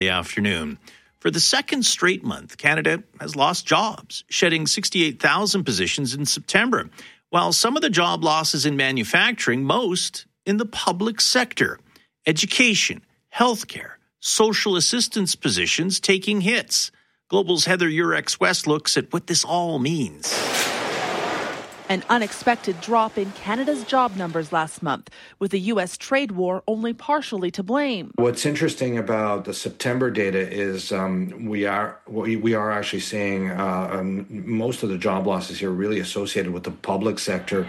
The afternoon. For the second straight month, Canada has lost jobs, shedding 68,000 positions in September. While some of the job losses in manufacturing, most in the public sector. Education, healthcare, social assistance positions taking hits. Global's Heather Urex-West looks at what this all means. An unexpected drop in Canada's job numbers last month, with the U.S. trade war only partially to blame. What's interesting about the September data is we are actually seeing most of the job losses here really associated with the public sector.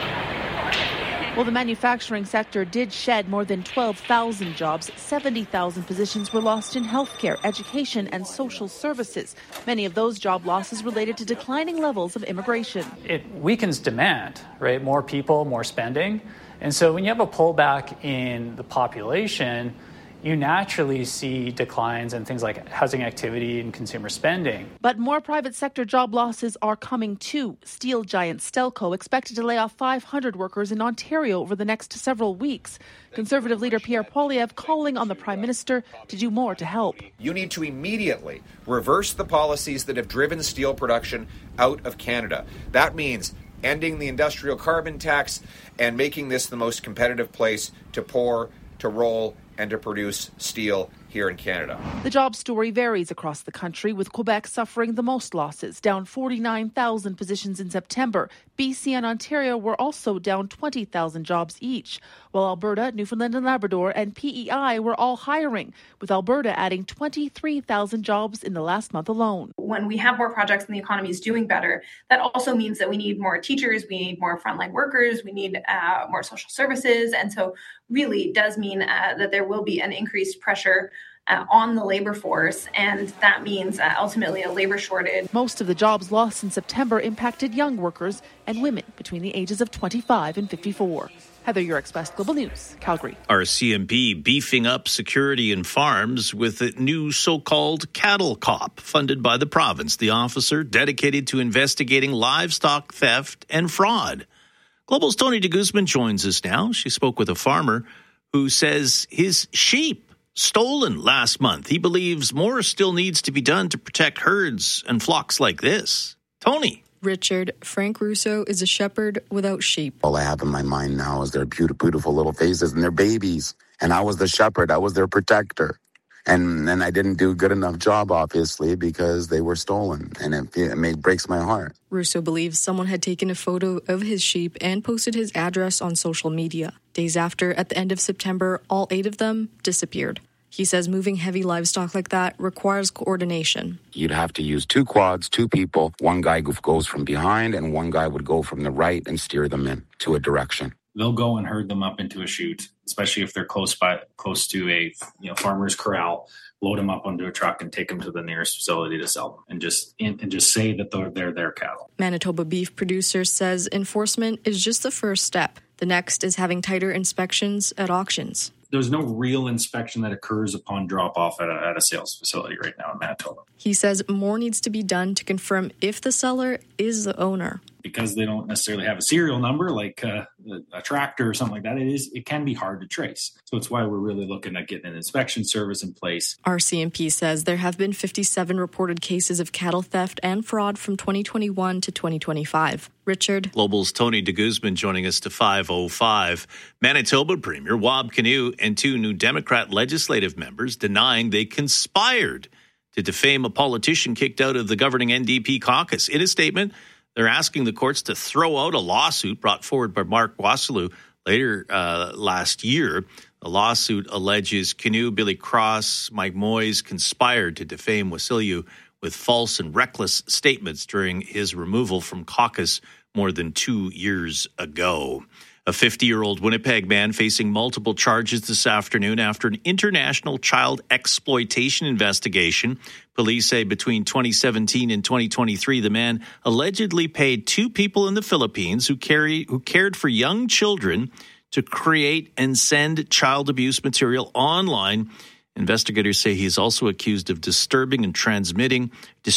Well, the manufacturing sector did shed more than 12,000 jobs. 70,000 positions were lost in healthcare, education, and social services. Many of those job losses related to declining levels of immigration. It weakens demand, right? More people, more spending. And so when you have a pullback in the population, you naturally see declines in things like housing activity and consumer spending. But more private sector job losses are coming too. Steel giant Stelco expected to lay off 500 workers in Ontario over the next several weeks. Conservative leader Pierre Poilievre calling on the Prime Minister to do more to help. You need to immediately reverse the policies that have driven steel production out of Canada. That means ending the industrial carbon tax and making this the most competitive place to pour, to roll, and to produce steel here in Canada. The job story varies across the country, with Quebec suffering the most losses, down 49,000 positions in September. BC and Ontario were also down 20,000 jobs each, while Alberta, Newfoundland and Labrador and PEI were all hiring, with Alberta adding 23,000 jobs in the last month alone. When we have more projects and the economy is doing better, that also means that we need more teachers, we need more frontline workers, we need more social services, and so really does mean that there will be an increased pressure on the labor force, and that means ultimately a labor shortage. Most of the jobs lost in September impacted young workers and women between the ages of 25 and 54. Heather Urex-West, Global News, Calgary. RCMP beefing up security in farms with a new so-called cattle cop funded by the province. The officer dedicated to investigating livestock theft and fraud. Global's Tony de Guzman joins us now. She spoke with a farmer who says his sheep stolen last month. He believes more still needs to be done to protect herds and flocks like this. Tony. Richard, Frank Russo is a shepherd without sheep. All I have in my mind now is their beautiful little faces and their babies. And I was the shepherd. I was their protector. And then I didn't do a good enough job, obviously, because they were stolen. And it breaks my heart. Russo believes someone had taken a photo of his sheep and posted his address on social media. Days after, at the end of September, all 8 of them disappeared. He says moving heavy livestock like that requires coordination. You'd have to use 2 quads, 2 people. One guy goes from behind and one guy would go from the right and steer them in to a direction. They'll go and herd them up into a chute, especially if they're close to a farmer's corral. Load them up onto a truck and take them to the nearest facility to sell them, and just say that they're their cattle. Manitoba beef producer says enforcement is just the first step. The next is having tighter inspections at auctions. There's no real inspection that occurs upon drop-off at a sales facility right now in Manitoba. He says more needs to be done to confirm if the seller is the owner. Because they don't necessarily have a serial number like a tractor or something like that, it can be hard to trace. So it's why we're really looking at getting an inspection service in place. RCMP says there have been 57 reported cases of cattle theft and fraud from 2021 to 2025. Richard. Global's Tony de Guzman joining us to 5:05. Manitoba Premier Wab Kinew and 2 new Democrat legislative members denying they conspired to defame a politician kicked out of the governing NDP caucus. In a statement, they're asking the courts to throw out a lawsuit brought forward by Mark Wassilu later last year. The lawsuit alleges Kinew, Billy Cross, Mike Moyes conspired to defame Wassilu with false and reckless statements during his removal from caucus more than 2 years ago. A 50-year-old Winnipeg man facing multiple charges this afternoon after an international child exploitation investigation. Police say between 2017 and 2023, the man allegedly paid 2 people in the Philippines who cared for young children to create and send child abuse material online. Investigators say he is also accused of distributing and transmitting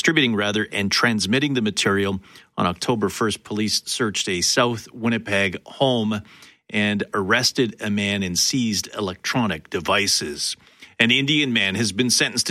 the material. On October 1st, police searched a South Winnipeg home and arrested a man and seized electronic devices. An Indian man has been sentenced to